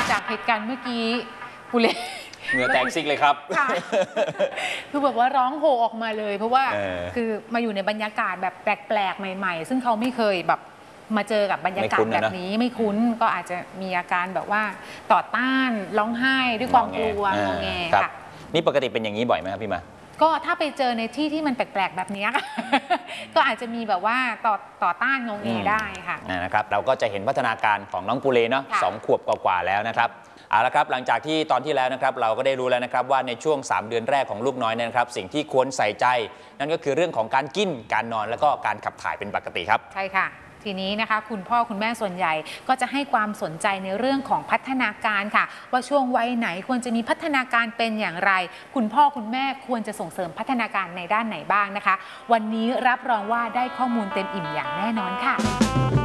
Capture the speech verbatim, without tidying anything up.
จากเหตุการณ์เมื่อกี้ปุเรเหงื่อแตกซิกเลยครับคือแบบว่าร้องโฮออกมาเลยเพราะว่าคือมาอยู่ในบรรยากาศแบบแปลกๆใหม่ๆซึ่งเขาไม่เคยแบบมาเจอกับบรรยากาศแบบนี้ไม่คุ้นก็อาจจะมีอาการแบบว่าต่อต้านร้องไห้ด้วยความกลัวงอแงค่ะนี่ปกติเป็นอย่างนี้บ่อยไหมครับพี่มาก็ถ้าไปเจอในที่ที่มันแปลกๆแบบนี้ก็อาจจะมีแบบว่าต่อต่อต้านงงเงได้ค่ะนะครับเราก็จะเห็นพัฒนาการของน้องปูเลเนาะสองขวบกว่าๆแล้วนะครับเอาละครับหลังจากที่ตอนที่แล้วนะครับเราก็ได้รู้แล้วนะครับว่าในช่วงสามเดือนแรกของลูกน้อยนะครับสิ่งที่ควรใส่ใจนั่นก็คือเรื่องของการกินการนอนแล้วก็การขับถ่ายเป็นปกติครับใช่ค่ะทีนี้นะคะคุณพ่อคุณแม่ส่วนใหญ่ก็จะให้ความสนใจในเรื่องของพัฒนาการค่ะว่าช่วงวัยไหนควรจะมีพัฒนาการเป็นอย่างไรคุณพ่อคุณแม่ควรจะส่งเสริมพัฒนาการในด้านไหนบ้างนะคะวันนี้รับรองว่าได้ข้อมูลเต็มอิ่มอย่างแน่นอนค่ะ